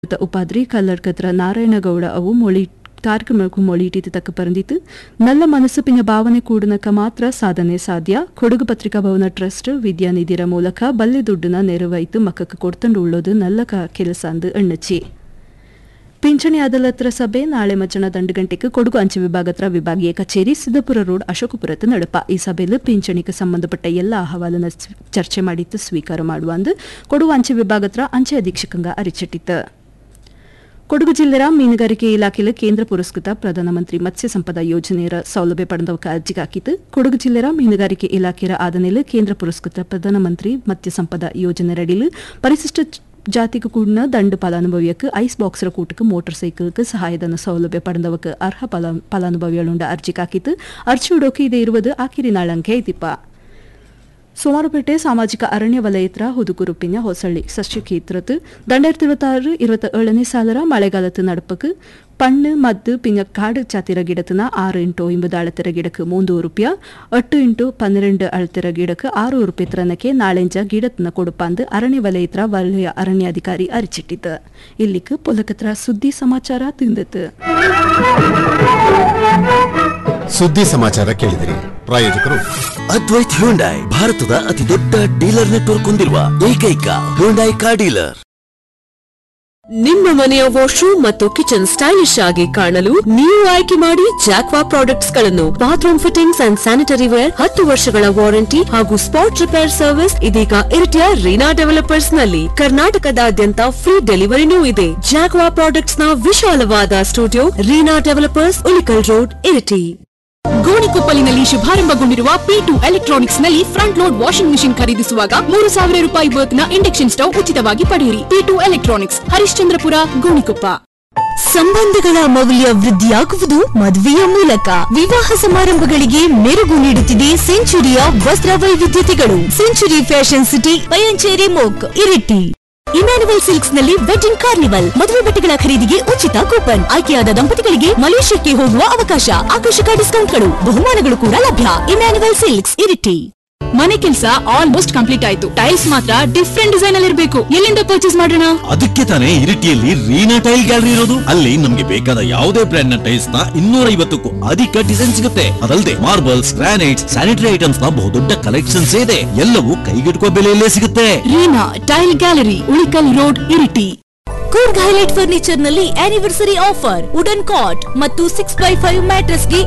ಉಪಾದ್ರಿ ಕಲ್ಲಡ್ಕತ್ರ ನಾರಾಯಣಗೌಡ ಅವು ಕಾರ್ಯಕ್ರಮಕ್ಕೂ ಮೊಳಿಟಿತು ತಕ್ಕ ಪರಂದಿತ್ತು ನಲ್ಲ ಮನಸ್ಸು ಪಿಂಗ ಭಾವನೆ ಕೂಡನಕ ಮಾತ್ರ ಸಾಧನೆ ಸಾಧ್ಯ ಕೊಡಗು ಪತ್ರಿಕಾ ಭವನ ಟ್ರಸ್ಟ್ ವಿದ್ಯಾನಿಧಿರ ಮೂಲಕ ಬಲ್ಲೆ ದುಡ್ಡನ ನೆರವಾಯ್ತು ಮಕ್ಕಕ್ಕೆ ಕೊಡ್ತಂಡು ಉಳ್ಳೋದು ನಲ್ಲ ಕೆಲಸ ಅಂದು ಎಣ್ಣಚಿ ಪಿಂಚಣಿ ಅದಾಲತ್ರ ಸಭೆ ನಾಳೆ ಮಧ್ಯಾಹ್ನ 2 ಗಂಟೆಗೆ ಕೊಡಗು ಅಂಚೆ ವಿಭಾಗತ್ರ ವಿಭಾಗೀಯ ಕಚೇರಿ ಸಿದ್ದಪುರ ರೋಡ್ ಅಶೋಕಪುರത്ത് ನಡಪ ಈ ಸಭೆಯಲ್ಲಿ ಪಿಂಚಣಿಗೆ ಸಂಬಂಧಪಟ್ಟ ಎಲ್ಲ ಅಹವಾಲನ್ನ ಚರ್ಚೆ ಮಾಡಿತ್ತು ಸ್ವೀಕಾರ ಮಾಡುವ ಅಂದು ಕೊಡಗು ಅಂಚೆ ವಿಭಾಗತ್ರ ಅಂಚೆ ಅಧೀಕ್ಷಕಂಗ ಅರಿಚಿಟ್ಟಿತ್ತು ಕೊಡಗು ಜಿಲ್ಲೆಯ ಮೀನುಗಾರಿಕೆ ಇಲಾಖೆಯಲ್ಲಿ ಕೇಂದ್ರ ಪುರಸ್ಕೃತ ಪ್ರಧಾನಮಂತ್ರಿ ಮತ್ಸ್ಯ ಸಂಪದ ಯೋಜನೆಯ ಸೌಲಭ್ಯ ಪಡೆದವಕ್ಕೆ ಅರ್ಜಿಗೆ ಹಾಕಿತ್ತು ಕೊಡಗು ಜಿಲ್ಲೆಯ ಮೀನುಗಾರಿಕೆ ಇಲಾಖೆಯ ಆದನೆಲೆ ಕೇಂದ್ರ ಪುರಸ್ಕೃತ ಪ್ರಧಾನಮಂತ್ರಿ ಮತ್ಸ್ಯ ಸಂಪದ ಯೋಜನೆಯಡಿಯಲ್ಲಿ ಪರಿಶಿಷ್ಟ ಜಾತಿಗೆ ಕೂಡ ದಂಡು ಫಲಾನುಭವಿಯಕ್ಕೆ ಐಸ್ ಬಾಕ್ಸರ ಕೂಟಕ್ಕೆ ಮೋಟಾರ್ ಸೈಕಲ್ಗೆ ಸಹಾಯಧನ ಸೌಲಭ್ಯ ಪಡೆದವಕ್ಕೆ ಅರ್ಹ ಫಲಾನುಭವಿകളുಂಡ ಅರ್ಜಿಗೆ ಹಾಕಿತ್ತು ಅರ್ಜಿ ಹುಡೋಕೆ ಇದೇ ಇರುವುದು ಆಕಿರಿ ನಾಳಂಕೆ ಐತಿಪ್ಪ ಸೋಮವಾರಪೇಟೆ ಸಾಮಾಜಿಕ ಅರಣ್ಯ ವಲಯತ್ರ ಹುದುಗುರುಪಿನ ಹೊಸಳ್ಳಿ ಸಸ್ಯ ಕ್ಷೇತ್ರത്ത് 2026-27 ಸಾಲರ ಮಳೆಗಾಲത്ത് നടപ്പക്ക് പണ്ണ് മദ് പിന്നെ കാട് ചാത്തിര ഗിടത്തുന്ന 6x50 അളത്തിര ഗിടക്ക് 300 ರೂಪಾಯಿ 8x12 ಅಳತಿರ ಗಿಡಕ್ಕೆ 600 ರೂಪಾಯಿ ತರನಕ್ಕೆ ನಾಳೆಂಜ ಗಿಡತನ ಕೊಡುಪಂದು ಅರಣ್ಯ ವಲಯತ್ರ ವಲಯ ಅರಣ್ಯಾಧಿಕಾರಿ ಅರಿಚಿಟ್ಟಿತು ಇಲ್ಲಿಗೆ ಪೊಲಕತ್ರ ಸುದ್ದಿ ಸಮಾಚಾರ ತಿಂದಿತು ಸುದ್ದಿ ಸಮಾಚಾರ ಕೇಳಿದಿರಿ ಪ್ರಾಯೋಜಕರು ಅದ್ವೈತ್ ಹ್ಯುಂಡೈ ಭಾರತದ ಅತಿ ದೊಡ್ಡ ಡೀಲರ್ ನೆಟ್ವರ್ಕ್ ಹೊಂದಿರುವ ಏಕೈಕ ಹ್ಯುಂಡೈ ಕಾರ್ ಡೀಲರ್. ನಿಮ್ಮ ಮನೆಯ ವಾಶ್ರೂಮ್ ಮತ್ತು ಕಿಚನ್ ಸ್ಟೈಲಿಶ್ ಆಗಿ ಕಾಣಲು ನೀವು ಆಯ್ಕೆ ಮಾಡಿ ಜಾಕ್ವಾ ಪ್ರಾಡಕ್ಟ್ಸ್ ಗಳನ್ನು. Bathroom fittings and sanitary wear 10 ವರ್ಷಗಳ ವಾರಂಟಿ ಹಾಗೂ ಸ್ಪಾಟ್ ರಿಪೇರ್ ಸರ್ವಿಸ್ ಇದೀಗ ಇರಿಟಿಯ ರೀನಾ ಡೆವಲಪರ್ಸ್ ನಲ್ಲಿ. ಕರ್ನಾಟಕದಾದ್ಯಂತ ಫ್ರೀ ಡೆಲಿವರಿನೂ ಇದೆ. ಜಾಕ್ವಾ ಪ್ರಾಡಕ್ಟ್ಸ್ ನ ವಿಶಾಲವಾದ studio Reena developers, Ulikkal road, Iritty. ಗೋಣಿಕೊಪ್ಪಲಿನಲ್ಲಿ ಶುಭಾರಂಭಗೊಂಡಿರುವ P2 electronics ನಲ್ಲಿ ಫ್ರಂಟ್ ಲೋಡ್ ವಾಷಿಂಗ್ ಮೆಷಿನ್ ಖರೀದಿಸುವಾಗ 3000 ರೂಪಾಯಿ ವರ್ತ್ನ ಇಂಡಕ್ಷನ್ ಸ್ಟವ್ ಉಚಿತವಾಗಿ ಪಡೆಯಿರಿ. P2 electronics, Harishchandrapura, Gonikoppa. ಸಂಬಂಧಗಳ ಮೌಲ್ಯ ವೃದ್ಧಿಯಾಗುವುದು ಮದುವೆಯ ಮೂಲಕ. ವಿವಾಹ ಸಮಾರಂಭಗಳಿಗೆ ಮೆರುಗು ನೀಡುತ್ತಿದೆ ಸೆಂಚುರಿಯ ವಸ್ತ್ರ ವೈವಿಧ್ಯತೆಗಳು. Century fashion city, Payanchery ಮೋಕ್, Iritty. Immanuel silks ನಲ್ಲಿ ವೆಡ್ಡಿಂಗ್ ಕಾರ್ನಿವಲ್, ಮದುವೆ ಬಟ್ಟೆಗಳ ಖರೀದಿಗೆ ಉಚಿತ ಕೂಪನ್, ಆಯ್ಕೆಯಾದ ದಂಪತಿಗಳಿಗೆ ಮಲೇಷ್ಯಾಕ್ಕೆ ಹೋಗುವ ಅವಕಾಶ, ಆಕರ್ಷಕ ಡಿಸ್ಕೌಂಟ್ಗಳು, ಬಹುಮಾನಗಳು ಕೂಡ ಲಭ್ಯ. Immanuel silks, Iritty. ಮನೆ ಕೆಲಸ ಆಲ್ಮೋಸ್ಟ್ ಕಂಪ್ಲೀಟ್ ಆಯ್ತು. ಟೈಲ್ಸ್ ಮಾತ್ರ ಡಿಫ್ರೆಂಟ್ ಡಿಸೈನ್ ಅಲ್ಲಿ ಇರಬೇಕು. ಎಲ್ಲಿಂದ ಪರ್ಚೇಸ್ ಮಾಡೋಣ? ಅದಕ್ಕೆ ತಾನೇ ಇರಿಟಿಯಲ್ಲಿ ರೀನಾ ಟೈಲ್ ಗ್ಯಾಲರಿ ಇರೋದು. ಅಲ್ಲಿ ನಮ್ಗೆ ಬೇಕಾದ ಯಾವುದೇ ಬ್ರ್ಯಾಂಡ್ ನ ಟೈಲ್ಸ್ ನ 250ಕ್ಕೂ ಅಧಿಕ ಡಿಸೈನ್ ಸಿಗುತ್ತೆ. ಅದಲ್ಲದೆ ಮಾರ್ಬಲ್ಸ್, ಗ್ರಾನೈಟ್ಸ್, ಸ್ಯಾನಿಟರಿ ಐಟಮ್ಸ್ ನ ಬಹುದೊಡ್ಡ ಕಲೆಕ್ಷನ್ಸ್ ಇದೆ. ಎಲ್ಲವೂ ಕೈಗೆಟುಕುವ ಬೆಲೆಯಲ್ಲೇ ಸಿಗುತ್ತೆ. Reena tail gallery, Ulikkal road, Iritty. Coorg highlight furniture ನಲ್ಲಿ ಆನಿವರ್ಸರಿ ಆಫರ್. ವುಡನ್ ಕಾಟ್ ಮತ್ತು 6x5 ಮ್ಯಾಟ್ರೆಸ್ ಗೆ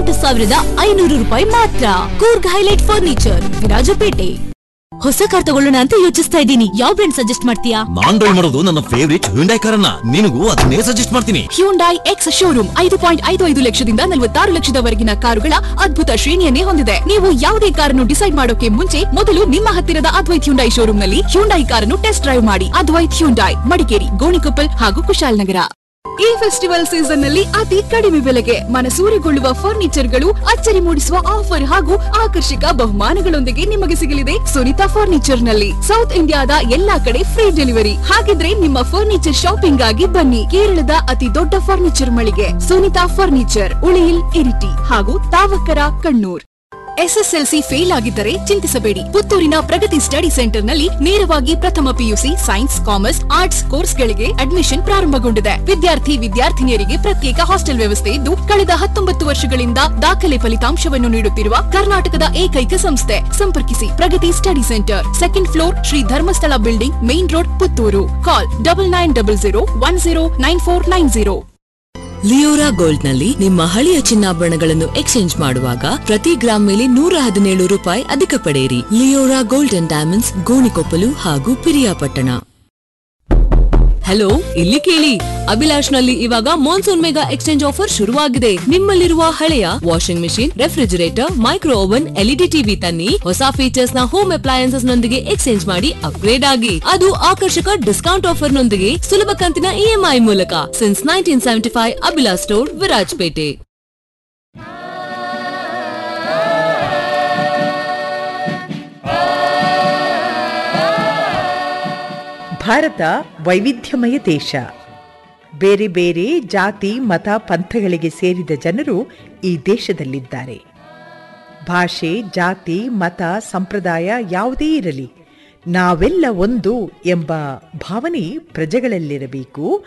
18,500 ರೂಪಾಯಿ ಮಾತ್ರ. Coorg highlight furniture, Virajpet. ಹೊಸ ಕಾರ್ ತಗೊಳ್ಳೋಣ ಅಂತ ಯೋಚಿಸ್ತಾ ಇದ್ದೀನಿ. ಯಾವ ಬ್ರ್ಯಾಂಡ್ ಸಜೆಸ್ಟ್ ಮಾಡ್ತೀಯಾ? ನಾನ್ ಡ್ರೈವ್ ಮಾಡೋದು ನನ್ನ ಫೇವರಿಟ್ ಹ್ಯುಂಡೈ ಕಾರನ್ನ. ನಿನಗೂ ಅದನ್ನೇ ಸಜೆಸ್ಟ್ ಮಾಡ್ತೀನಿ. ಹ್ಯುಂಡೈ ಎಕ್ಸ್ ಶೋರೂಮ್ 5.55 ಲಕ್ಷದಿಂದ 46 ಲಕ್ಷದವರೆಗಿನ ಕಾರುಗಳ ಅದ್ಭುತ ಶ್ರೇಣಿಯನ್ನೇ ಹೊಂದಿದೆ. ನೀವು ಯಾವುದೇ ಕಾರನ್ನು ಡಿಸೈಡ್ ಮಾಡೋಕೆ ಮುಂಚೆ ಮೊದಲು ನಿಮ್ಮ ಹತ್ತಿರದ ಅದ್ವೈತ್ ಹ್ಯುಂಡೈ ಶೋರೂಮ್ ನಲ್ಲಿ ಹ್ಯುಂಡೈ ಕಾರನ್ನು ಟೆಸ್ಟ್ ಡ್ರೈವ್ ಮಾಡಿ. ಅದ್ವೈತ್ ಹ್ಯುಂಡೈ, ಮಡಿಕೇರಿ, ಗೋಣಿಕೊಪ್ಪಲ್ ಹಾಗೂ ಕುಶಾಲನಗರ. ಈ ಫೆಸ್ಟಿವಲ್ ಸೀಸನ್ ನಲ್ಲಿ ಅತಿ ಕಡಿಮೆ ಬೆಲೆಗೆ ಮನಸೂರೆಗೊಳ್ಳುವ ಫರ್ನಿಚರ್ಗಳು, ಅಚ್ಚರಿ ಮೂಡಿಸುವ ಆಫರ್ ಹಾಗೂ ಆಕರ್ಷಕ ಬಹುಮಾನಗಳೊಂದಿಗೆ ನಿಮಗೆ ಸಿಗಲಿದೆ ಸುನಿತಾ ಫರ್ನಿಚರ್ ನಲ್ಲಿ. ಸೌತ್ ಇಂಡಿಯಾದ ಎಲ್ಲಾ ಕಡೆ ಫ್ರೀ ಡೆಲಿವರಿ. ಹಾಗಿದ್ರೆ ನಿಮ್ಮ ಫರ್ನಿಚರ್ ಶಾಪಿಂಗ್ ಆಗಿ ಬನ್ನಿ. ಕೇರಳದ ಅತಿ ದೊಡ್ಡ ಫರ್ನಿಚರ್ ಮಳಿಗೆ ಸುನಿತಾ ಫರ್ನಿಚರ್, ಉಳಿಯಿಲ್, ಇರಿಟಿ ಹಾಗೂ ತಾವಕರ, ಕಣ್ಣೂರ್. SSLC ಫೇಲ್ ಆಗಿದ್ದರೆ ಚಿಂತಿಸಬೇಡಿ. ಪುತ್ತೂರಿನ ಪ್ರಗತಿ ಸ್ಟಡಿ ಸೆಂಟರ್ ನಲ್ಲಿ ನೇರವಾಗಿ ಪ್ರಥಮ PUC ಸೈನ್ಸ್, ಕಾಮರ್ಸ್, ಆರ್ಟ್ಸ್ ಕೋರ್ಸ್ಗಳಿಗೆ ಅಡ್ಮಿಷನ್ ಪ್ರಾರಂಭಗೊಂಡಿದೆ. ವಿದ್ಯಾರ್ಥಿನಿಯರಿಗೆ ಪ್ರತ್ಯೇಕ ಹಾಸ್ಟೆಲ್ ವ್ಯವಸ್ಥೆ ಇದ್ದು, ಕಳೆದ 19 ವರ್ಷಗಳಿಂದ ದಾಖಲೆ ಫಲಿತಾಂಶವನ್ನು ನೀಡುತ್ತಿರುವ ಕರ್ನಾಟಕದ ಏಕೈಕ ಸಂಸ್ಥೆ. ಸಂಪರ್ಕಿಸಿ ಪ್ರಗತಿ study centre, 2nd floor, Shri Dharmasthala building, main road, Puttur. ಕಾಲ್ 9900109490. ಲಿಯೋರಾ ಗೋಲ್ಡ್ ನಲ್ಲಿ ನಿಮ್ಮ ಹಳೆಯ ಚಿನ್ನಾಭರಣಗಳನ್ನು ಎಕ್ಸ್ಚೇಂಜ್ ಮಾಡುವಾಗ ಪ್ರತಿ ಗ್ರಾಮ್ ಮೇಲೆ 117 ರೂಪಾಯಿ ಅಧಿಕ ಪಡೆಯಿರಿ. Leora gold and diamonds, Gonikoppal ಹಾಗೂ ಪಿರಿಯಾಪಟ್ಟಣ. ಹಲೋ, ಇಲ್ಲಿ ಕೇಳಿ. ಅಭಿಲಾಷ್ ನಲ್ಲಿ ಇವಾಗ ಮಾನ್ಸೂನ್ ಮೆಗಾ ಎಕ್ಸ್ಚೇಂಜ್ ಆಫರ್ ಶುರುವಾಗಿದೆ. ನಿಮ್ಮಲ್ಲಿರುವ ಹಳೆಯ washing machine, refrigerator, micro oven, LED TV ತನ್ನಿ. ಹೊಸ ಫೀಚರ್ಸ್ ನ ಹೋಮ್ ಅಪ್ಲಯನ್ಸಸ್ ನೊಂದಿಗೆ ಎಕ್ಸ್ಚೇಂಜ್ ಮಾಡಿ ಅಪ್ಗ್ರೇಡ್ ಆಗಿ. ಅದು ಆಕರ್ಷಕ ಡಿಸ್ಕೌಂಟ್ ಆಫರ್ ನೊಂದಿಗೆ ಸುಲಭ ಕಂತಿನ EMI ಮೂಲಕ. Since 1975 Abhilash store, Virajpet. ಭಾರತ ವೈವಿಧ್ಯಮಯ ದೇಶ. ಬೇರೆ ಬೇರೆ ಜಾತಿ, ಮತ, ಪಂಥಗಳಿಗೆ ಸೇರಿದ ಜನರು ಈ ದೇಶದಲ್ಲಿದ್ದಾರೆ. ಭಾಷೆ, ಜಾತಿ, ಮತ, ಸಂಪ್ರದಾಯ ಯಾವುದೇ ಇರಲಿ, ನಾವೆಲ್ಲ ಒಂದು ಎಂಬ ಭಾವನೆ ಪ್ರಜೆಗಳಲ್ಲಿರಬೇಕು.